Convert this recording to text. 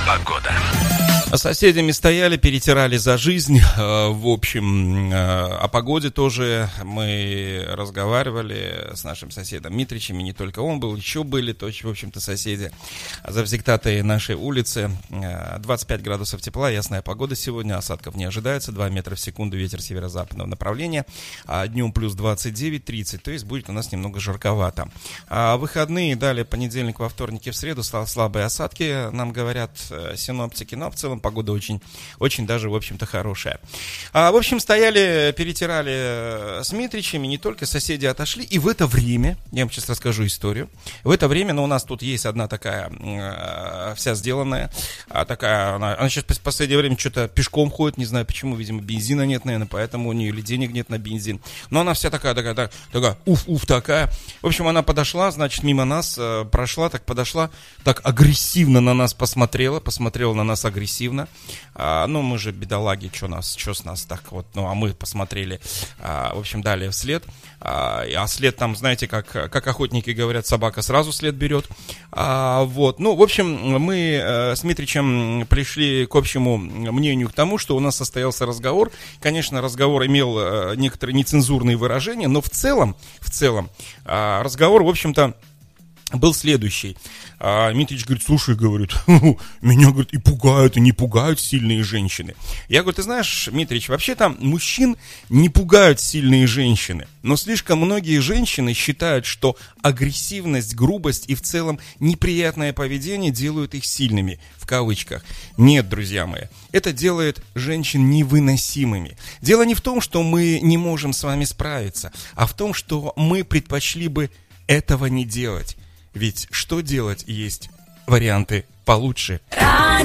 Погода. С соседями стояли, перетирали за жизнь. В общем, о погоде тоже мы разговаривали с нашим соседом Митричем. И не только он был, еще были, в общем-то, соседи. Завсегдатаи нашей улицы. 25 градусов тепла, ясная погода сегодня. Осадков не ожидается. 2 метра в секунду, ветер северо-западного направления. Днем плюс 29-30, то есть будет у нас немного жарковато. Выходные, далее понедельник, во вторник и в среду слабые осадки, нам говорят синоптики. Но в целом погода очень, очень даже, в общем-то, хорошая. В общем, стояли, перетирали с Митричем, и не только, соседи отошли. И в это время, я вам сейчас расскажу историю, в это время, у нас тут есть одна такая, вся сделанная, такая, она сейчас в последнее время что-то пешком ходит, не знаю почему, видимо, бензина нет, наверное, поэтому у нее или денег нет на бензин. Но она вся такая, уф такая. В общем, она подошла, значит, мимо нас, прошла, так подошла, так агрессивно на нас посмотрела на нас агрессивно. Мы же бедолаги, что с нас так вот, а мы посмотрели, в общем, далее вслед, след там, знаете, как охотники говорят, собака сразу след берет, в общем, мы с Митричем пришли к общему мнению, к тому, что у нас состоялся разговор. Конечно, разговор имел некоторые нецензурные выражения, но в целом разговор, в общем-то, был следующий. Митрич говорит: слушай, говорит, меня, говорит, и пугают, и не пугают сильные женщины. Я говорю: ты знаешь, Митрич, вообще-то мужчин не пугают сильные женщины, но слишком многие женщины считают, что агрессивность, грубость и в целом неприятное поведение делают их сильными, в кавычках. Нет, друзья мои, это делает женщин невыносимыми. Дело не в том, что мы не можем с вами справиться, а в том, что мы предпочли бы этого не делать. Ведь что делать, есть варианты получше.